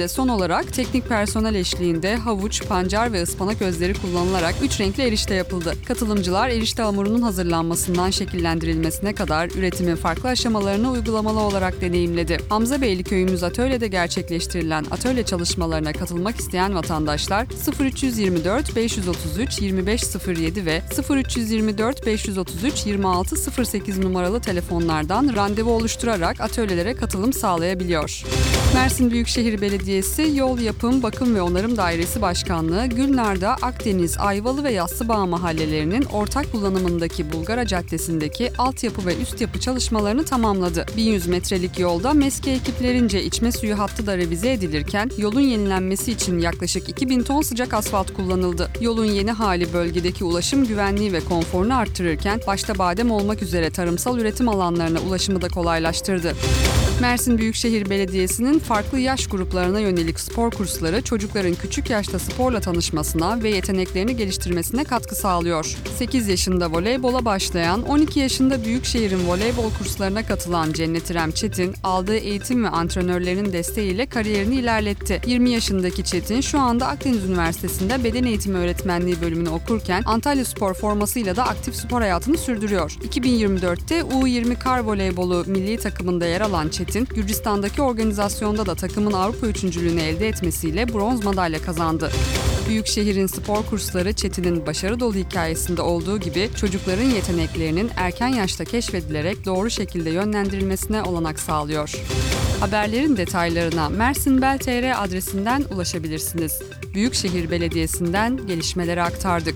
de son olarak teknik personel eşliğinde havuç, pancar ve ıspanak özleri kullanılarak 3 renkli erişte yapıldı. Katılımcılar erişte hamurunun hazırlanmasından şekillendirilmesine kadar üretimin farklı aşamalarını uygulamalı olarak deneyimledi. Hamzabeyli köyümüz atölyede gerçekleştirilen atölye çalışmalarına katılmak isteyen vatandaşlar 0324 533 2507 ve 0324 533 2608 numaralı telefonlardan randevu oluşturarak atölyelere katılım sağlayabiliyor. Mersin Büyükşehir Belediyesi Yol Yapım, Bakım ve Onarım Dairesi Başkanlığı, Gülnar'da Akdeniz, Ayvalı ve Yassıbağ mahallelerinin ortak kullanımındaki Bulgara Caddesi'ndeki altyapı ve üst yapı çalışmalarını tamamladı. 1100 metrelik yolda MESKİ ekiplerince içme suyu hattı da revize edilirken yolun yenilenmesi için yaklaşık 2000 ton sıcak asfalt kullanıldı. Yolun yeni hali bölgedeki ulaşım güvenliği ve konforunu arttırırken başta badem olmak üzere tarımsal üretim alanlarına ulaşımı da kolaylaştırdı. Mersin Büyükşehir Belediyesi'nin farklı yaş gruplarına yönelik spor kursları çocukların küçük yaşta sporla tanışmasına ve yeteneklerini geliştirmesine katkı sağlıyor. 8 yaşında voleybola başlayan, 12 yaşında Büyükşehir'in voleybol kurslarına katılan Cennet İrem Çetin, aldığı eğitim ve antrenörlerin desteğiyle kariyerini ilerletti. 20 yaşındaki Çetin şu anda Akdeniz Üniversitesi'nde beden eğitimi öğretmenliği bölümünü okurken Antalyaspor formasıyla da aktif spor hayatını sürdürüyor. 2024'te U20 kar voleybolu milli takımında yer alan Çetin, Gürcistan'daki organizasyonda da takımın Avrupa üçüncülüğünü elde etmesiyle bronz madalya kazandı. Büyükşehir'in spor kursları Çetin'in başarı dolu hikayesinde olduğu gibi çocukların yeteneklerinin erken yaşta keşfedilerek doğru şekilde yönlendirilmesine olanak sağlıyor. Haberlerin detaylarına mersinbel.tr adresinden ulaşabilirsiniz. Büyükşehir Belediyesi'nden gelişmeleri aktardık.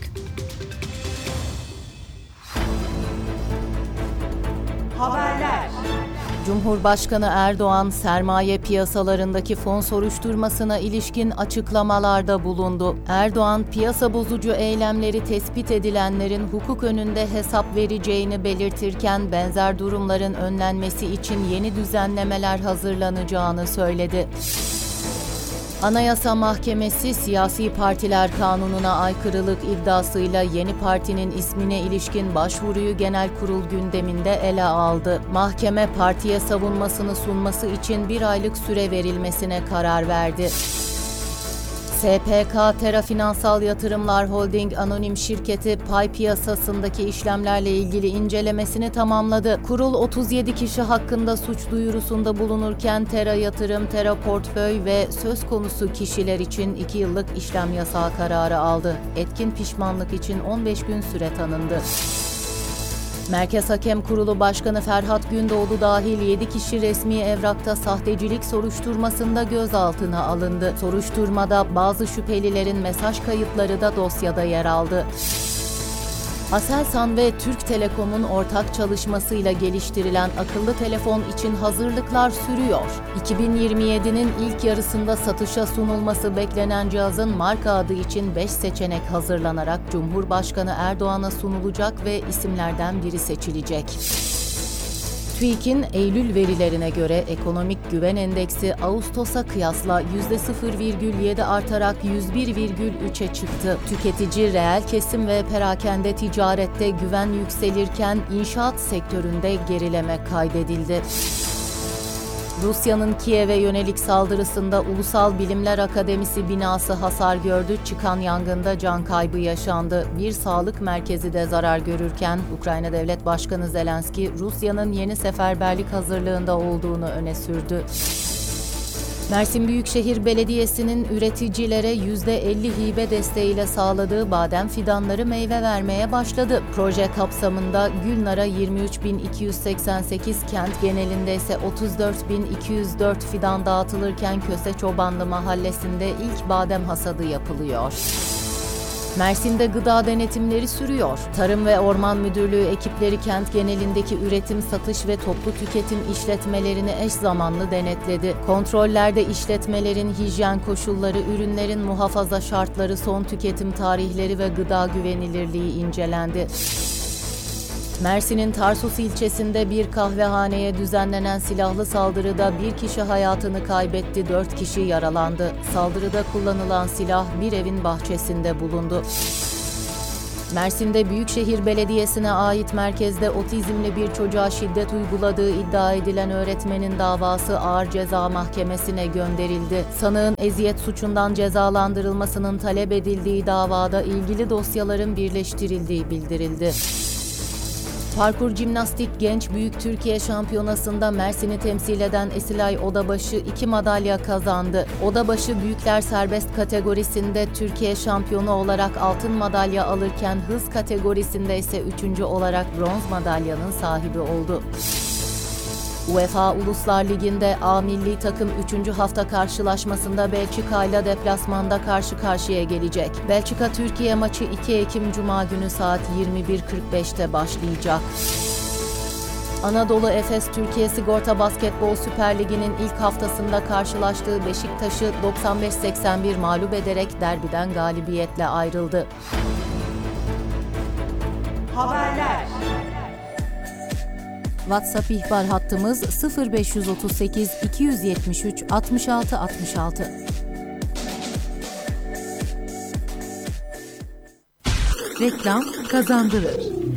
Haberler. Cumhurbaşkanı Erdoğan, sermaye piyasalarındaki fon soruşturmasına ilişkin açıklamalarda bulundu. Erdoğan, piyasa bozucu eylemleri tespit edilenlerin hukuk önünde hesap vereceğini belirtirken benzer durumların önlenmesi için yeni düzenlemeler hazırlanacağını söyledi. Anayasa Mahkemesi, siyasi partiler kanununa aykırılık iddiasıyla yeni partinin ismine ilişkin başvuruyu genel kurul gündeminde ele aldı. Mahkeme, partiye savunmasını sunması için 1 aylık süre verilmesine karar verdi. SPK, Tera Finansal Yatırımlar Holding Anonim Şirketi pay piyasasındaki işlemlerle ilgili incelemesini tamamladı. Kurul 37 kişi hakkında suç duyurusunda bulunurken Tera Yatırım, Tera Portföy ve söz konusu kişiler için 2 yıllık işlem yasağı kararı aldı. Etkin pişmanlık için 15 gün süre tanındı. Merkez Hakem Kurulu Başkanı Ferhat Gündoğdu dahil 7 kişi resmi evrakta sahtecilik soruşturmasında gözaltına alındı. Soruşturmada bazı şüphelilerin mesaj kayıtları da dosyada yer aldı. Aselsan ve Türk Telekom'un ortak çalışmasıyla geliştirilen akıllı telefon için hazırlıklar sürüyor. 2027'nin ilk yarısında satışa sunulması beklenen cihazın marka adı için 5 seçenek hazırlanarak Cumhurbaşkanı Erdoğan'a sunulacak ve isimlerden biri seçilecek. TÜİK'in Eylül verilerine göre ekonomik güven endeksi Ağustos'a kıyasla %0,7 artarak 101,3'e çıktı. Tüketici, reel kesim ve perakende ticarette güven yükselirken inşaat sektöründe gerileme kaydedildi. Rusya'nın Kiev'e yönelik saldırısında Ulusal Bilimler Akademisi binası hasar gördü. Çıkan yangında can kaybı yaşandı. Bir sağlık merkezi de zarar görürken Ukrayna Devlet Başkanı Zelenski, Rusya'nın yeni seferberlik hazırlığında olduğunu öne sürdü. Mersin Büyükşehir Belediyesi'nin üreticilere %50 hibe desteğiyle sağladığı badem fidanları meyve vermeye başladı. Proje kapsamında Gülnar'a 23.288, kent genelinde ise 34.204 fidan dağıtılırken Köse Çobanlı Mahallesi'nde ilk badem hasadı yapılıyor. Mersin'de gıda denetimleri sürüyor. Tarım ve Orman Müdürlüğü ekipleri kent genelindeki üretim, satış ve toplu tüketim işletmelerini eş zamanlı denetledi. Kontrollerde işletmelerin hijyen koşulları, ürünlerin muhafaza şartları, son tüketim tarihleri ve gıda güvenilirliği incelendi. Mersin'in Tarsus ilçesinde bir kahvehaneye düzenlenen silahlı saldırıda bir kişi hayatını kaybetti, 4 kişi yaralandı. Saldırıda kullanılan silah bir evin bahçesinde bulundu. Mersin'de Büyükşehir Belediyesi'ne ait merkezde otizmli bir çocuğa şiddet uyguladığı iddia edilen öğretmenin davası Ağır Ceza Mahkemesi'ne gönderildi. Sanığın eziyet suçundan cezalandırılmasının talep edildiği davada ilgili dosyaların birleştirildiği bildirildi. Parkur jimnastik genç büyük Türkiye şampiyonasında Mersin'i temsil eden Esilay Odabaşı 2 madalya kazandı. Odabaşı büyükler serbest kategorisinde Türkiye şampiyonu olarak altın madalya alırken hız kategorisinde ise 3. olarak bronz madalyanın sahibi oldu. UEFA Uluslar Ligi'nde A milli takım 3. hafta karşılaşmasında Belçika ile deplasmanda karşı karşıya gelecek. Belçika-Türkiye maçı 2 Ekim Cuma günü saat 21.45'te başlayacak. Anadolu Efes Türkiye Sigorta Basketbol Süper Ligi'nin ilk haftasında karşılaştığı Beşiktaş'ı 95-81 mağlup ederek derbiden galibiyetle ayrıldı. Haberler. WhatsApp ihbar hattımız 0538 273 66 66. Reklam kazandırır.